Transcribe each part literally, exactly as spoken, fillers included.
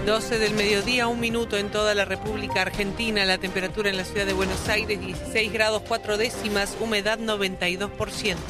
doce del mediodía, un minuto en toda la República Argentina. La temperatura en la ciudad de Buenos Aires, dieciséis grados cuatro décimas, humedad noventa y dos por ciento.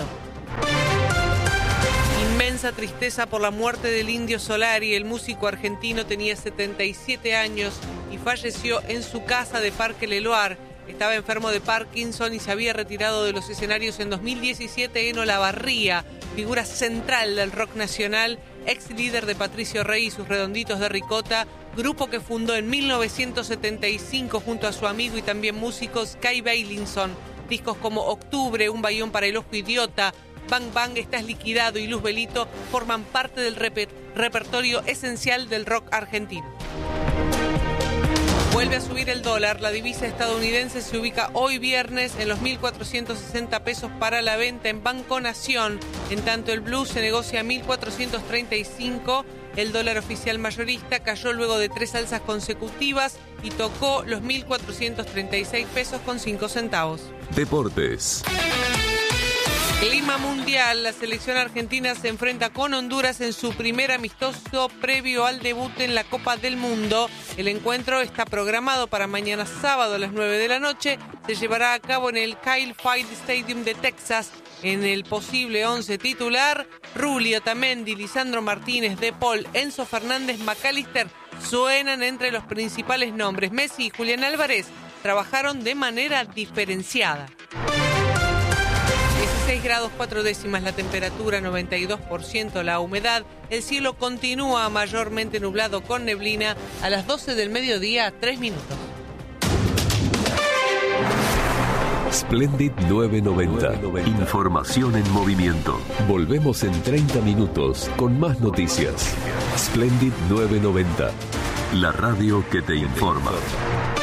Inmensa tristeza por la muerte del Indio Solari. El músico argentino tenía setenta y siete años y falleció en su casa de Parque Leloir. Estaba enfermo de Parkinson y se había retirado de los escenarios en dos mil diecisiete. Eno Lavarría, figura central del rock nacional, ex líder de Patricio Rey y sus Redonditos de Ricota, grupo que fundó en mil novecientos setenta y cinco junto a su amigo y también músico Sky Bailinson. Discos como Octubre, Un Bayón para el Ojo Idiota, Bang Bang, Estás Liquidado y Luz Belito forman parte del reper- repertorio esencial del rock argentino. Vuelve a subir el dólar. La divisa estadounidense se ubica hoy viernes en los mil cuatrocientos sesenta pesos para la venta en Banco Nación. En tanto, el blue se negocia a mil cuatrocientos treinta y cinco. El dólar oficial mayorista cayó luego de tres alzas consecutivas y tocó los mil cuatrocientos treinta y seis pesos con cinco centavos. Deportes. Clima mundial. La selección argentina se enfrenta con Honduras en su primer amistoso previo al debut en la Copa del Mundo. El encuentro está programado para mañana sábado a las nueve de la noche. Se llevará a cabo en el Kyle Field Stadium de Texas. En el posible once titular, Rulli, Otamendi, Lisandro Martínez, De Paul, Enzo Fernández, McAllister suenan entre los principales nombres. Messi y Julián Álvarez trabajaron de manera diferenciada. dieciséis grados cuatro décimas la temperatura, noventa y dos por ciento la humedad. El cielo continúa mayormente nublado con neblina. A las doce del mediodía, tres minutos. Splendid novecientos noventa. Información en movimiento. Volvemos en treinta minutos con más noticias. Splendid novecientos noventa. La radio que te informa.